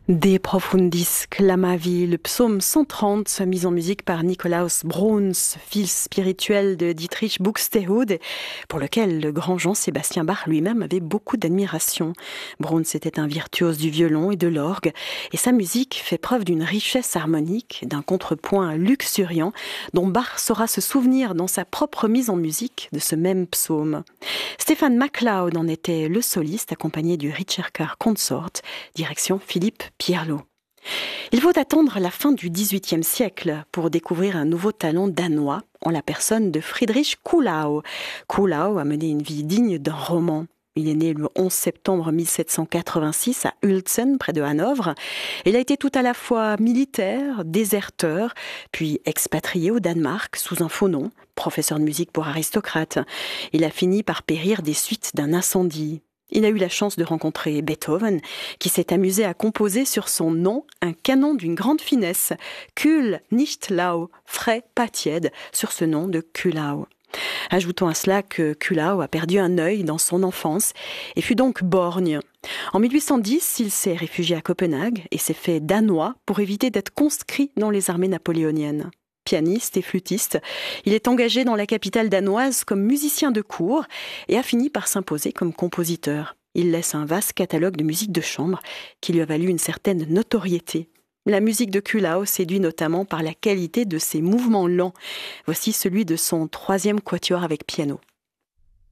De profundis clamavi, le psaume 130, mis en musique par Nikolaus Bruns, fils spirituel de Dietrich Buxtehude, pour lequel le grand Jean-Sébastien Bach lui-même avait beaucoup d'admiration. Bruns était un virtuose du violon et de l'orgue, et sa musique fait preuve d'une richesse harmonique, d'un contrepoint luxuriant, dont Bach saura se souvenir dans sa propre mise en musique de ce même psaume. Stefan MacLeod en était le soliste, accompagné du Ricercar Consort, direction Philippe Pierlot. Il faut attendre la fin du XVIIIe siècle pour découvrir un nouveau talent danois en la personne de Friedrich Kuhlau. Kuhlau a mené une vie digne d'un roman. Il est né le 11 septembre 1786 à Uelzen, près de Hanovre. Il a été tout à la fois militaire, déserteur, puis expatrié au Danemark sous un faux nom, professeur de musique pour aristocrate. Il a fini par périr des suites d'un incendie. Il a eu la chance de rencontrer Beethoven, qui s'est amusé à composer sur son nom un canon d'une grande finesse, Kühl nicht lau, frais pas tiède, sur ce nom de Kuhlau. Ajoutons à cela que Kuhlau a perdu un œil dans son enfance et fut donc borgne. En 1810, il s'est réfugié à Copenhague et s'est fait danois pour éviter d'être conscrit dans les armées napoléoniennes. Pianiste et flûtiste, il est engagé dans la capitale danoise comme musicien de cour et a fini par s'imposer comme compositeur. Il laisse un vaste catalogue de musique de chambre qui lui a valu une certaine notoriété. La musique de Kuhlau séduit notamment par la qualité de ses mouvements lents. Voici celui de son 3e quatuor avec piano.